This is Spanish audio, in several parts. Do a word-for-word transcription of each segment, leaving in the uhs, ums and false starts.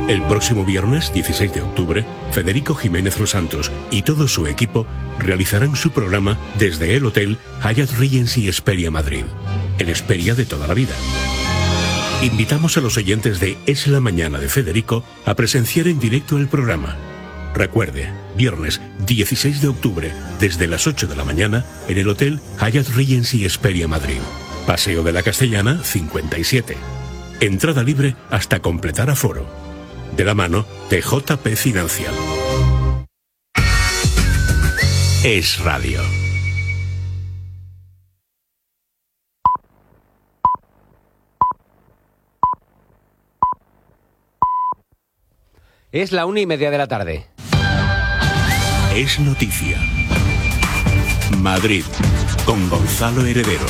El próximo viernes dieciséis de octubre, Federico Jiménez Los Santos y todo su equipo realizarán su programa desde el Hotel Hyatt Regency Hesperia Madrid, el Hesperia de toda la vida. Invitamos a los oyentes de Es la Mañana de Federico a presenciar en directo el programa. Recuerde, viernes dieciséis de octubre, desde las ocho de la mañana, en el Hotel Hyatt Regency Hesperia Madrid. Paseo de la Castellana, cincuenta y siete. Entrada libre hasta completar aforo. De la mano de J P Financial. Es Radio. Es la una y media de la tarde. Es noticia. Madrid, con Gonzalo Heredero.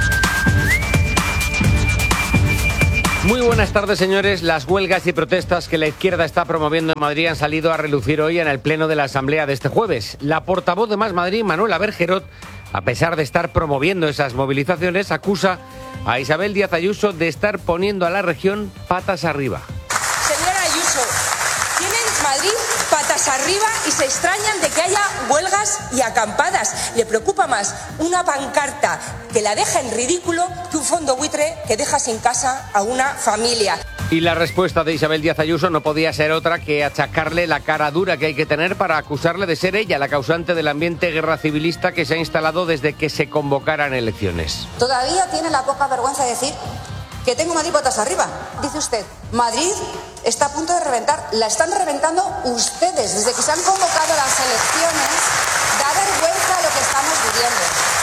Muy buenas tardes, señores. Las huelgas y protestas que la izquierda está promoviendo en Madrid han salido a relucir hoy en el pleno de la Asamblea de este jueves. La portavoz de Más Madrid, Manuela Bergerot, a pesar de estar promoviendo esas movilizaciones, acusa a Isabel Díaz Ayuso de estar poniendo a la región patas arriba. Señora Ayuso, tienen Madrid patas arriba y se extrañan de que haya huelgas y acampadas. Le preocupa más una pancarta que la deja en ridículo que un fondo buitre que deja sin casa a una familia. Y la respuesta de Isabel Díaz Ayuso no podía ser otra que achacarle la cara dura que hay que tener para acusarle de ser ella la causante del ambiente guerra civilista que se ha instalado desde que se convocaran elecciones. Todavía tiene la poca vergüenza de decir que tengo Madrid patas arriba. Dice usted, Madrid está a punto de reventar. La están reventando ustedes. Desde que se han convocado las elecciones, da vergüenza lo que estamos viviendo.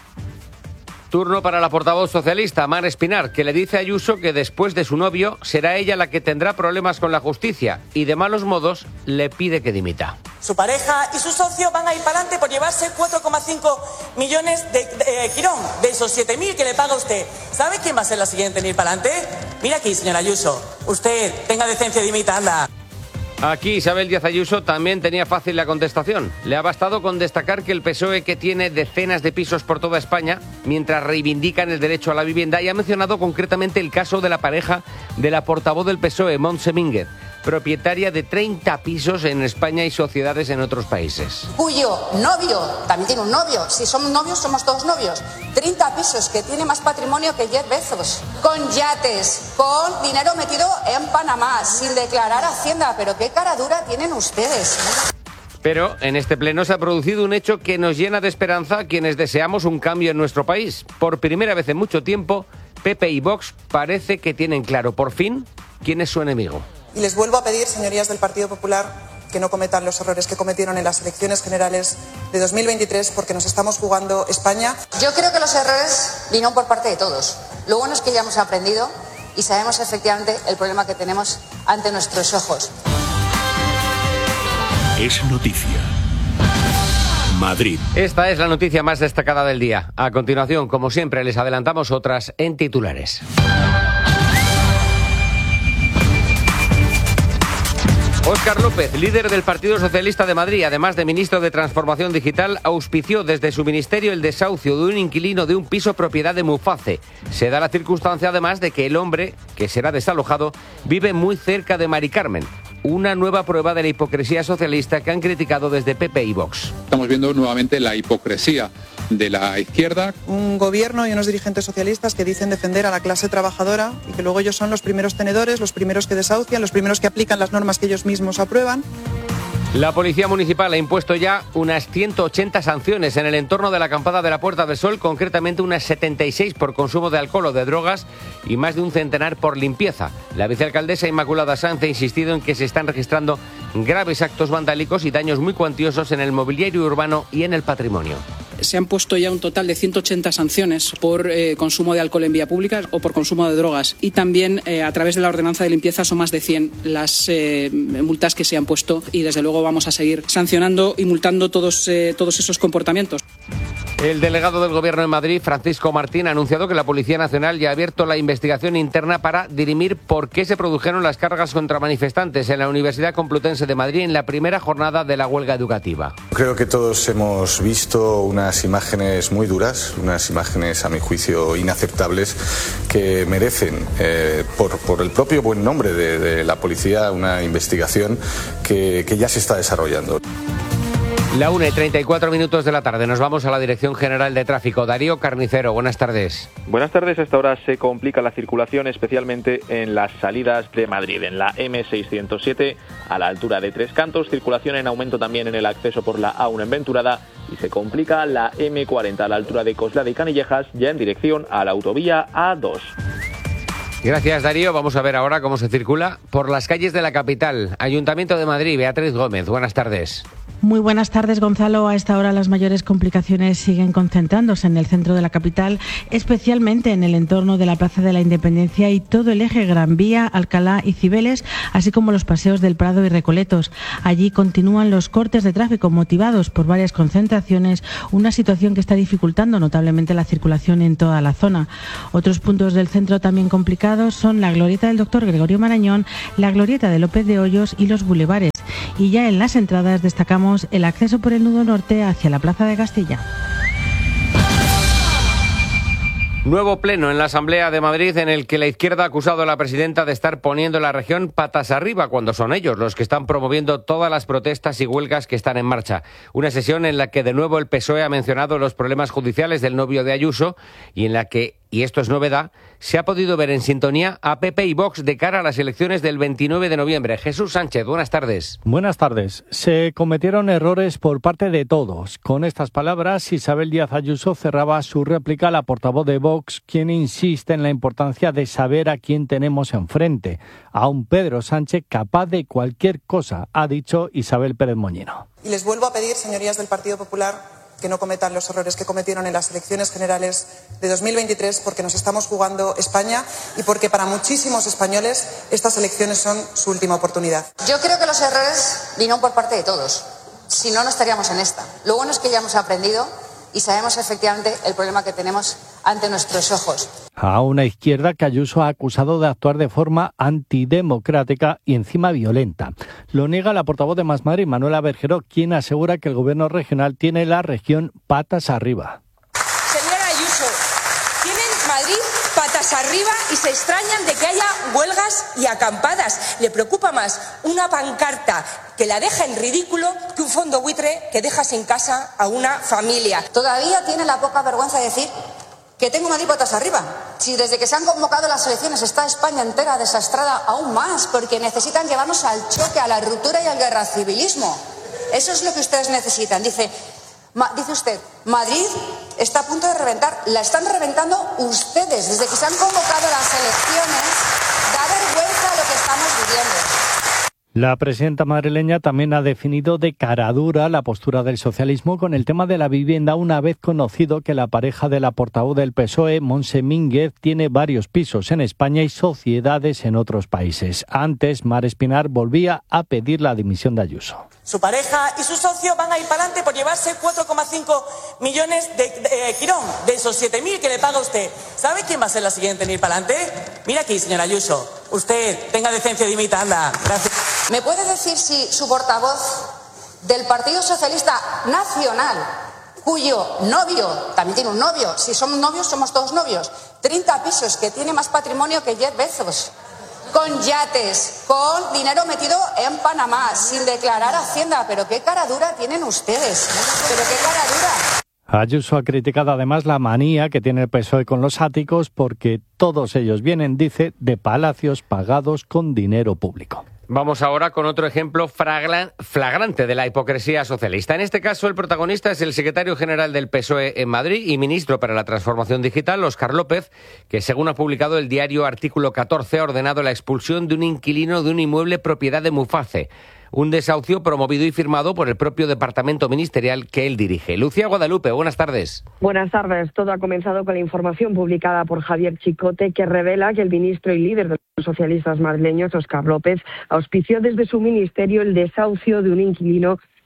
Turno para la portavoz socialista, Mar Espinar, que le dice a Ayuso que después de su novio será ella la que tendrá problemas con la justicia y de malos modos le pide que dimita. Su pareja y su socio van a ir para adelante por llevarse cuatro coma cinco millones de, de eh, Quirón, de esos siete mil que le paga usted. ¿Sabe quién va a ser la siguiente en ir para adelante? Mira aquí, señora Ayuso. Usted, tenga decencia y dimita, anda. Aquí Isabel Díaz Ayuso también tenía fácil la contestación. Le ha bastado con destacar que el P S O E, que tiene decenas de pisos por toda España, mientras reivindican el derecho a la vivienda, y ha mencionado concretamente el caso de la pareja de la portavoz del P S O E, Montse Mínguez, propietaria de treinta pisos en España y sociedades en otros países. Cuyo novio, también tiene un novio, si somos novios somos todos novios, treinta pisos, que tiene más patrimonio que Jeff Bezos, con yates, con dinero metido en Panamá, sin declarar Hacienda, pero qué cara dura tienen ustedes. Pero en este pleno se ha producido un hecho que nos llena de esperanza a quienes deseamos un cambio en nuestro país. Por primera vez en mucho tiempo, P P y Vox parece que tienen claro, por fin, quién es su enemigo. Y les vuelvo a pedir, señorías del Partido Popular, que no cometan los errores que cometieron en las elecciones generales de dos mil veintitrés, porque nos estamos jugando España. Yo creo que los errores vinieron por parte de todos. Lo bueno es que ya hemos aprendido y sabemos efectivamente el problema que tenemos ante nuestros ojos. Es noticia. Madrid. Esta es la noticia más destacada del día. A continuación, como siempre, les adelantamos otras en titulares. Óscar López, líder del Partido Socialista de Madrid, además de ministro de Transformación Digital, auspició desde su ministerio el desahucio de un inquilino de un piso propiedad de Muface. Se da la circunstancia, además, de que el hombre, que será desalojado, vive muy cerca de Mari Carmen. Una nueva prueba de la hipocresía socialista que han criticado desde P P y Vox. Estamos viendo nuevamente la hipocresía de la izquierda. Un gobierno y unos dirigentes socialistas que dicen defender a la clase trabajadora y que luego ellos son los primeros tenedores, los primeros que desahucian, los primeros que aplican las normas que ellos mismos aprueban. La Policía Municipal ha impuesto ya unas ciento ochenta sanciones en el entorno de la acampada de la Puerta del Sol, concretamente unas setenta y seis por consumo de alcohol o de drogas y más de un centenar por limpieza. La vicealcaldesa Inmaculada Sanz ha insistido en que se están registrando graves actos vandálicos y daños muy cuantiosos en el mobiliario urbano y en el patrimonio. Se han puesto ya un total de ciento ochenta sanciones por eh, consumo de alcohol en vía pública o por consumo de drogas. Y también eh, a través de la ordenanza de limpieza son más de cien las eh, multas que se han puesto y desde luego vamos a seguir sancionando y multando todos, eh, todos esos comportamientos. El delegado del Gobierno en Madrid, Francisco Martín, ha anunciado que la Policía Nacional ya ha abierto la investigación interna para dirimir por qué se produjeron las cargas contra manifestantes en la Universidad Complutense de Madrid en la primera jornada de la huelga educativa. Creo que todos hemos visto unas imágenes muy duras, unas imágenes a mi juicio inaceptables que merecen, eh, por, por el propio buen nombre de, de la policía, una investigación que, que ya se está desarrollando. La una y treinta y cuatro minutos de la tarde. Nos vamos a la Dirección General de Tráfico. Darío Carnicero, buenas tardes. Buenas tardes. A esta hora se complica la circulación, especialmente en las salidas de Madrid. En la eme seiscientos siete, a la altura de Tres Cantos, circulación en aumento también en el acceso por la A uno en Venturada. Y se complica la eme cuarenta, a la altura de Coslada y Canillejas, ya en dirección a la autovía A dos. Gracias, Darío. Vamos a ver ahora cómo se circula por las calles de la capital. Ayuntamiento de Madrid, Beatriz Gómez, buenas tardes. Muy buenas tardes, Gonzalo. A esta hora las mayores complicaciones siguen concentrándose en el centro de la capital, especialmente en el entorno de la Plaza de la Independencia y todo el eje Gran Vía, Alcalá y Cibeles, así como los paseos del Prado y Recoletos. Allí continúan los cortes de tráfico motivados por varias concentraciones, una situación que está dificultando notablemente la circulación en toda la zona. Otros puntos del centro también complicados son la glorieta del Doctor Gregorio Marañón, la glorieta de López de Hoyos y los bulevares. Y ya en las entradas destacamos el acceso por el nudo norte hacia la Plaza de Castilla. Nuevo pleno en la Asamblea de Madrid en el que la izquierda ha acusado a la presidenta de estar poniendo la región patas arriba cuando son ellos los que están promoviendo todas las protestas y huelgas que están en marcha. Una sesión en la que de nuevo el P S O E ha mencionado los problemas judiciales del novio de Ayuso y en la que, y esto es novedad, se ha podido ver en sintonía a P P y Vox de cara a las elecciones del veintinueve de noviembre. Jesús Sánchez, buenas tardes. Buenas tardes. Se cometieron errores por parte de todos. Con estas palabras, Isabel Díaz Ayuso cerraba su réplica a la portavoz de Vox, quien insiste en la importancia de saber a quién tenemos enfrente. A un Pedro Sánchez capaz de cualquier cosa, ha dicho Isabel Pérez Moñino. Y les vuelvo a pedir, señorías del Partido Popular, que no cometan los errores que cometieron en las elecciones generales de dos mil veintitrés, porque nos estamos jugando España y porque para muchísimos españoles estas elecciones son su última oportunidad. Yo creo que los errores vinieron por parte de todos. Si no, no estaríamos en esta. Lo bueno es que ya hemos aprendido y sabemos efectivamente el problema que tenemos ante nuestros ojos. A una izquierda que Ayuso ha acusado de actuar de forma antidemocrática y encima violenta. Lo niega la portavoz de Más Madrid, Manuela Bergeró, quien asegura que el gobierno regional tiene la región patas arriba. Señora Ayuso, tienen Madrid patas arriba y se extrañan de que haya huelgas y acampadas. Le preocupa más una pancarta que la deja en ridículo que un fondo buitre que deja sin casa a una familia. Todavía tiene la poca vergüenza de decir que tengo Madrid patas arriba. Si desde que se han convocado las elecciones está España entera desastrada aún más, porque necesitan llevarnos al choque, a la ruptura y al guerracivilismo. Eso es lo que ustedes necesitan. Dice, ma, dice usted, Madrid está a punto de reventar. La están reventando ustedes. Desde que se han convocado las elecciones, da vergüenza lo que estamos viviendo. La presidenta madrileña también ha definido de cara dura la postura del socialismo con el tema de la vivienda, una vez conocido que la pareja de la portavoz del P S O E, Montse Mínguez, tiene varios pisos en España y sociedades en otros países. Antes, Mar Espinar volvía a pedir la dimisión de Ayuso. Su pareja y su socio van a ir para adelante por llevarse cuatro coma cinco millones de, de eh, Quirón, de esos siete mil que le paga usted. ¿Sabe quién va a ser la siguiente en ir para adelante? Mira aquí, señora Ayuso. Usted, tenga decencia y dimita, anda. Gracias. ¿Me puede decir si su portavoz del Partido Socialista Nacional, cuyo novio, también tiene un novio, si somos novios somos todos novios, treinta pisos, que tiene más patrimonio que Jeff Bezos, con yates, con dinero metido en Panamá, sin declarar Hacienda? Pero qué cara dura tienen ustedes, pero qué cara dura. Ayuso ha criticado además la manía que tiene el P S O E con los áticos porque todos ellos vienen, dice, de palacios pagados con dinero público. Vamos ahora con otro ejemplo flagrante de la hipocresía socialista. En este caso, el protagonista es el secretario general del P S O E en Madrid y ministro para la Transformación Digital, Óscar López, que según ha publicado el diario Artículo catorce, ha ordenado la expulsión de un inquilino de un inmueble propiedad de Muface. Un desahucio promovido y firmado por el propio departamento ministerial que él dirige. Lucía Guadalupe, buenas tardes. Buenas tardes. Todo ha comenzado con la información publicada por Javier Chicote, que revela que el ministro y líder de los socialistas madrileños, Óscar López, auspició desde su ministerio el desahucio de un inquilino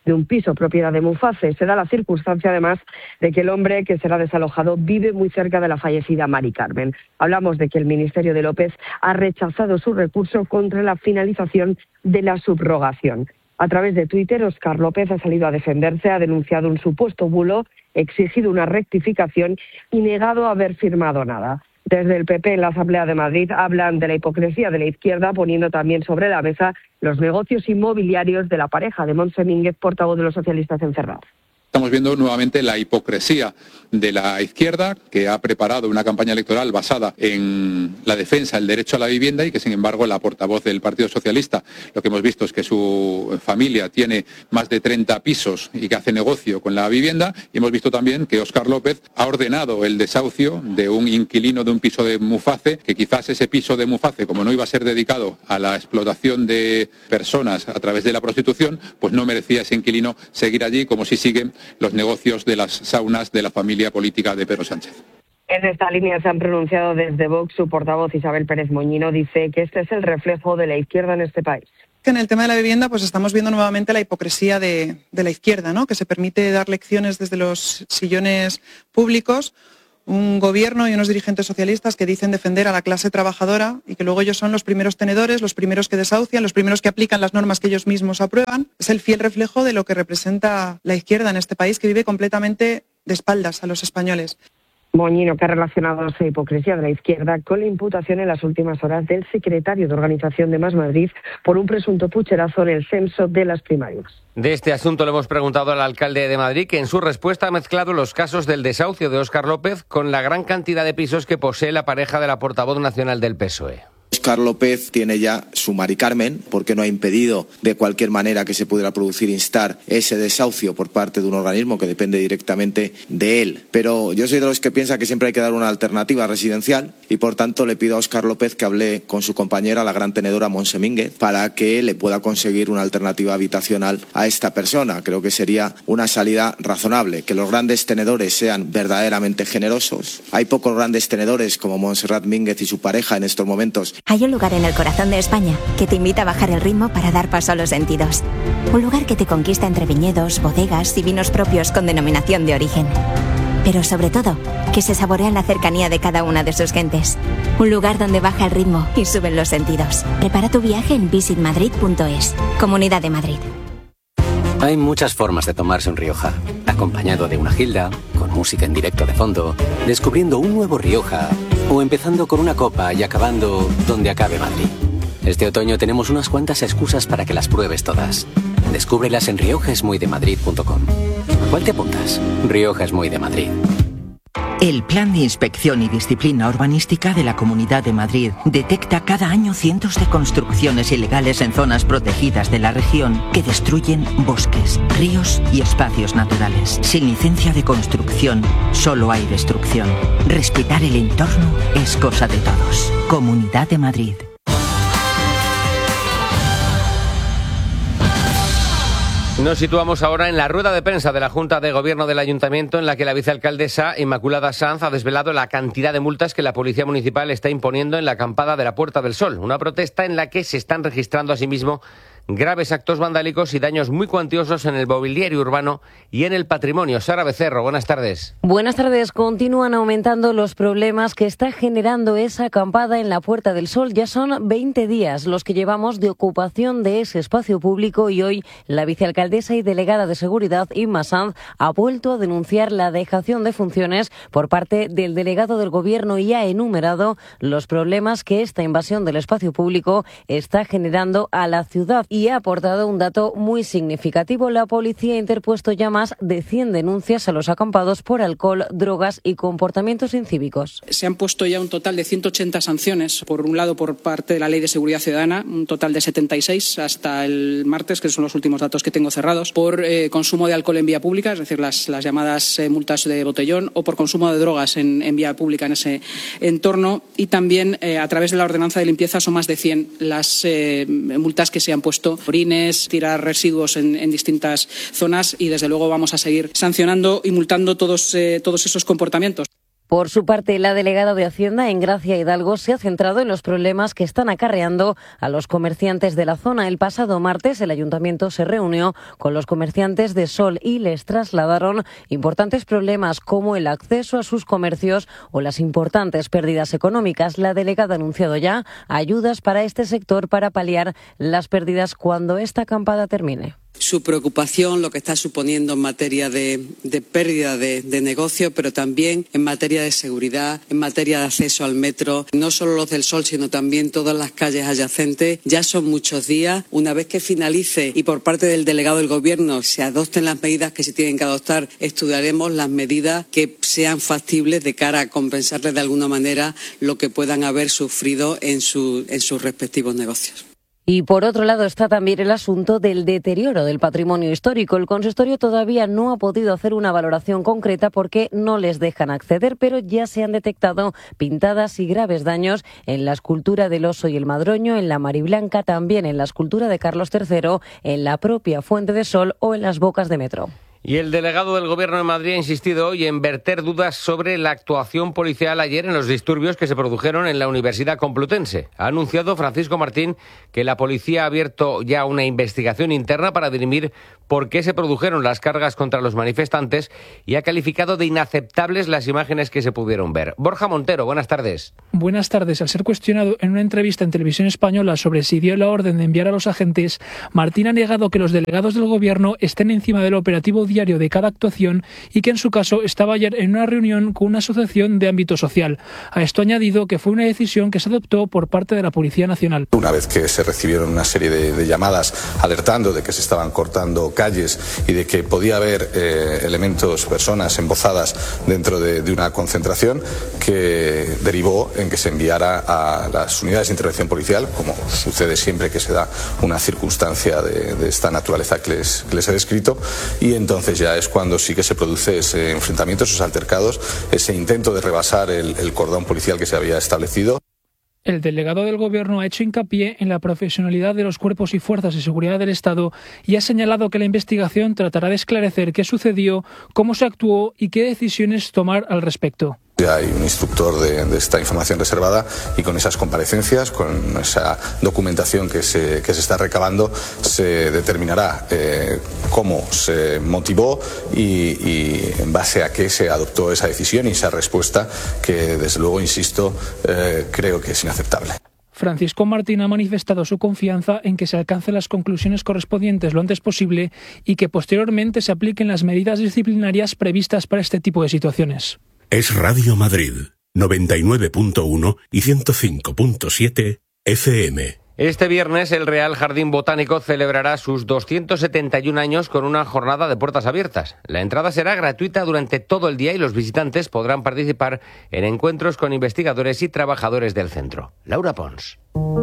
de un piso propiedad de Muface. Se da la circunstancia, además, de que el hombre que será desalojado vive muy cerca de la fallecida Mari Carmen. Hablamos de que el Ministerio de López ha rechazado su recurso contra la finalización de la subrogación. A través de Twitter, Óscar López ha salido a defenderse, ha denunciado un supuesto bulo, exigido una rectificación y negado haber firmado nada. Desde el P P en la Asamblea de Madrid hablan de la hipocresía de la izquierda, poniendo también sobre la mesa los negocios inmobiliarios de la pareja de Montse Mínguez, portavoz de los socialistas en Ferraz. Estamos viendo nuevamente la hipocresía de la izquierda, que ha preparado una campaña electoral basada en la defensa del derecho a la vivienda y que, sin embargo, la portavoz del Partido Socialista, lo que hemos visto es que su familia tiene más de treinta pisos y que hace negocio con la vivienda. Y hemos visto también que Óscar López ha ordenado el desahucio de un inquilino de un piso de Muface, que quizás ese piso de Muface, como no iba a ser dedicado a la explotación de personas a través de la prostitución, pues no merecía ese inquilino seguir allí, como si siguen los negocios de las saunas de la familia política de Pedro Sánchez. En esta línea se han pronunciado desde Vox. Su portavoz Isabel Pérez Moñino dice que este es el reflejo de la izquierda en este país. En el tema de la vivienda, pues estamos viendo nuevamente la hipocresía de, de la izquierda, ¿no? Que se permite dar lecciones desde los sillones públicos. Un gobierno y unos dirigentes socialistas que dicen defender a la clase trabajadora y que luego ellos son los primeros tenedores, los primeros que desahucian, los primeros que aplican las normas que ellos mismos aprueban. Es el fiel reflejo de lo que representa la izquierda en este país, que vive completamente de espaldas a los españoles. Moñino, que ha relacionado esa hipocresía de la izquierda con la imputación en las últimas horas del secretario de Organización de Más Madrid por un presunto pucherazo en el censo de las primarias. De este asunto le hemos preguntado al alcalde de Madrid, que en su respuesta ha mezclado los casos del desahucio de Óscar López con la gran cantidad de pisos que posee la pareja de la portavoz nacional del P S O E. Óscar López tiene ya su Mari Carmen, porque no ha impedido de cualquier manera que se pudiera producir, instar ese desahucio por parte de un organismo que depende directamente de él. Pero yo soy de los que piensa que siempre hay que dar una alternativa residencial y, por tanto, le pido a Óscar López que hable con su compañera, la gran tenedora Montse Mínguez, para que le pueda conseguir una alternativa habitacional a esta persona. Creo que sería una salida razonable, que los grandes tenedores sean verdaderamente generosos. Hay pocos grandes tenedores como Montserrat Mínguez y su pareja en estos momentos. Hay un lugar en el corazón de España que te invita a bajar el ritmo para dar paso a los sentidos. Un lugar que te conquista entre viñedos, bodegas y vinos propios con denominación de origen. Pero sobre todo, que se saborea en la cercanía de cada una de sus gentes. Un lugar donde baja el ritmo y suben los sentidos. Prepara tu viaje en visit madrid punto es. Comunidad de Madrid. Hay muchas formas de tomarse un Rioja. Acompañado de una gilda, con música en directo de fondo, descubriendo un nuevo Rioja, o empezando con una copa y acabando donde acabe Madrid. Este otoño tenemos unas cuantas excusas para que las pruebes todas. Descúbrelas en rioja es muy de madrid punto com. ¿Cuál te apuntas? Rioja es muy de Madrid. El Plan de Inspección y Disciplina Urbanística de la Comunidad de Madrid detecta cada año cientos de construcciones ilegales en zonas protegidas de la región que destruyen bosques, ríos y espacios naturales. Sin licencia de construcción, solo hay destrucción. Respetar el entorno es cosa de todos. Comunidad de Madrid. Nos situamos ahora en la rueda de prensa de la Junta de Gobierno del Ayuntamiento, en la que la vicealcaldesa Inmaculada Sanz ha desvelado la cantidad de multas que la Policía Municipal está imponiendo en la acampada de la Puerta del Sol. Una protesta en la que se están registrando asimismo graves actos vandálicos y daños muy cuantiosos en el mobiliario urbano y en el patrimonio. Sara Becerro, buenas tardes. Buenas tardes. Continúan aumentando los problemas que está generando esa acampada en la Puerta del Sol. Ya son veinte días los que llevamos de ocupación de ese espacio público y hoy la vicealcaldesa y delegada de Seguridad, Inma Sanz, ha vuelto a denunciar la dejación de funciones por parte del delegado del Gobierno y ha enumerado los problemas que esta invasión del espacio público está generando a la ciudad. Y ha aportado un dato muy significativo. La policía ha interpuesto ya más de cien denuncias a los acampados por alcohol, drogas y comportamientos incívicos. Se han puesto ya un total de ciento ochenta sanciones, por un lado por parte de la Ley de Seguridad Ciudadana, un total de setenta y seis hasta el martes, que son los últimos datos que tengo cerrados, por eh, consumo de alcohol en vía pública, es decir, las, las llamadas eh, multas de botellón, o por consumo de drogas en, en vía pública en ese entorno. Y también eh, a través de la ordenanza de limpieza son más de cien las eh, multas que se han puesto. Orines, tirar residuos en, en distintas zonas y desde luego vamos a seguir sancionando y multando todos, eh, todos esos comportamientos. Por su parte, la delegada de Hacienda en Gracia Hidalgo se ha centrado en los problemas que están acarreando a los comerciantes de la zona. El pasado martes el ayuntamiento se reunió con los comerciantes de Sol y les trasladaron importantes problemas como el acceso a sus comercios o las importantes pérdidas económicas. La delegada ha anunciado ya ayudas para este sector para paliar las pérdidas cuando esta acampada termine. Su preocupación, lo que está suponiendo en materia de, de pérdida de, de negocio, pero también en materia de seguridad, en materia de acceso al metro, no solo los del Sol, sino también todas las calles adyacentes. Ya son muchos días. Una vez que finalice y por parte del delegado del Gobierno se adopten las medidas que se tienen que adoptar, estudiaremos las medidas que sean factibles de cara a compensarles de alguna manera lo que puedan haber sufrido en, su, en sus respectivos negocios. Y por otro lado está también el asunto del deterioro del patrimonio histórico. El consistorio todavía no ha podido hacer una valoración concreta porque no les dejan acceder, pero ya se han detectado pintadas y graves daños en la escultura del oso y el madroño, en la Mariblanca, también en la escultura de Carlos tercero, en la propia Fuente de Sol o en las bocas de metro. Y el delegado del Gobierno de Madrid ha insistido hoy en verter dudas sobre la actuación policial ayer en los disturbios que se produjeron en la Universidad Complutense. Ha anunciado Francisco Martín que la policía ha abierto ya una investigación interna para dirimir por qué se produjeron las cargas contra los manifestantes y ha calificado de inaceptables las imágenes que se pudieron ver. Borja Montero, buenas tardes. Buenas tardes. Al ser cuestionado en una entrevista en Televisión Española sobre si dio la orden de enviar a los agentes, Martín ha negado que los delegados del Gobierno estén encima del operativo diario de cada actuación y que en su caso estaba ayer en una reunión con una asociación de ámbito social. A esto ha añadido que fue una decisión que se adoptó por parte de la Policía Nacional. Una vez que se recibieron una serie de, de llamadas alertando de que se estaban cortando calles y de que podía haber eh, elementos, personas embozadas dentro de, de una concentración, que derivó en que se enviara a las unidades de intervención policial, como sucede siempre que se da una circunstancia de, de esta naturaleza que les, que les he descrito, y entonces ya es cuando sí que se produce ese enfrentamiento, esos altercados, ese intento de rebasar el, el cordón policial que se había establecido. El delegado del Gobierno ha hecho hincapié en la profesionalidad de los cuerpos y fuerzas de seguridad del Estado y ha señalado que la investigación tratará de esclarecer qué sucedió, cómo se actuó y qué decisiones tomar al respecto. Ya hay un instructor de, de esta información reservada y con esas comparecencias, con esa documentación que se, que se está recabando, se determinará eh, cómo se motivó y, y en base a qué se adoptó esa decisión y esa respuesta que, desde luego, insisto, eh, creo que es inaceptable. Francisco Martín ha manifestado su confianza en que se alcancen las conclusiones correspondientes lo antes posible y que posteriormente se apliquen las medidas disciplinarias previstas para este tipo de situaciones. Es Radio Madrid, noventa y nueve punto uno y ciento cinco punto siete F M. Este viernes el Real Jardín Botánico celebrará sus doscientos setenta y un años con una jornada de puertas abiertas. La entrada será gratuita durante todo el día y los visitantes podrán participar en encuentros con investigadores y trabajadores del centro. Laura Pons.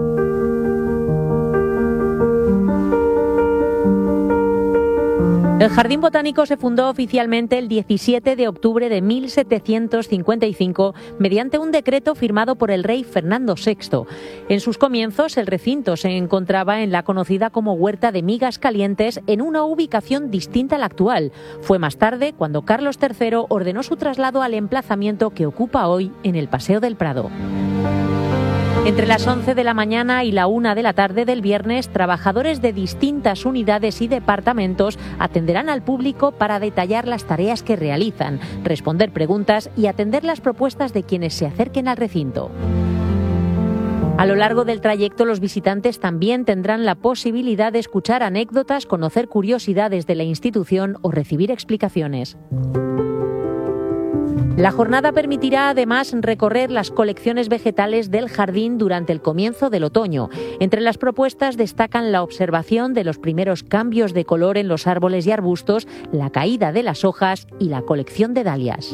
El Jardín Botánico se fundó oficialmente el diecisiete de octubre de mil setecientos cincuenta y cinco mediante un decreto firmado por el rey Fernando sexto. En sus comienzos, el recinto se encontraba en la conocida como Huerta de Migas Calientes, en una ubicación distinta a la actual. Fue más tarde cuando Carlos tercero ordenó su traslado al emplazamiento que ocupa hoy en el Paseo del Prado. Entre las once de la mañana y la una de la tarde del viernes, trabajadores de distintas unidades y departamentos atenderán al público para detallar las tareas que realizan, responder preguntas y atender las propuestas de quienes se acerquen al recinto. A lo largo del trayecto, los visitantes también tendrán la posibilidad de escuchar anécdotas, conocer curiosidades de la institución o recibir explicaciones. La jornada permitirá además recorrer las colecciones vegetales del jardín durante el comienzo del otoño. Entre las propuestas destacan la observación de los primeros cambios de color en los árboles y arbustos, la caída de las hojas y la colección de dalias.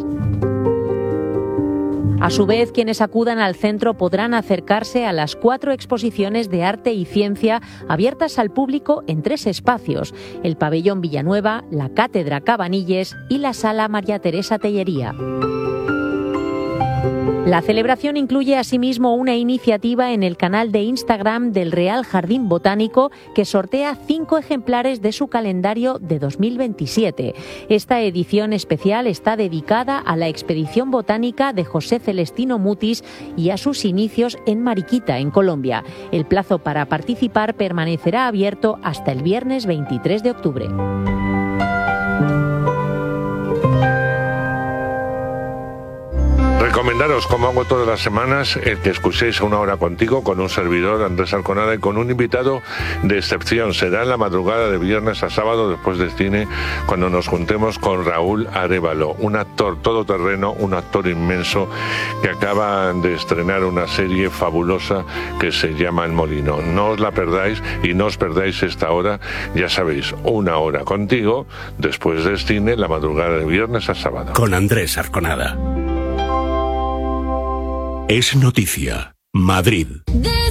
A su vez, quienes acudan al centro podrán acercarse a las cuatro exposiciones de arte y ciencia abiertas al público en tres espacios: el Pabellón Villanueva, la Cátedra Cabanilles y la Sala María Teresa Tellería. La celebración incluye asimismo una iniciativa en el canal de Instagram del Real Jardín Botánico que sortea cinco ejemplares de su calendario de dos mil veintisiete. Esta edición especial está dedicada a la expedición botánica de José Celestino Mutis y a sus inicios en Mariquita, en Colombia. El plazo para participar permanecerá abierto hasta el viernes veintitrés de octubre. Recomendaros, como hago todas las semanas, el que escuchéis Una Hora Contigo con un servidor, Andrés Arconada, y con un invitado de excepción. Será en la madrugada de viernes a sábado, después del cine, cuando nos juntemos con Raúl Arévalo, un actor todoterreno, un actor inmenso, que acaba de estrenar una serie fabulosa que se llama El Molino. No os la perdáis y no os perdáis esta hora, ya sabéis, Una Hora Contigo, después del cine, la madrugada de viernes a sábado. Con Andrés Arconada. Es noticia. Madrid.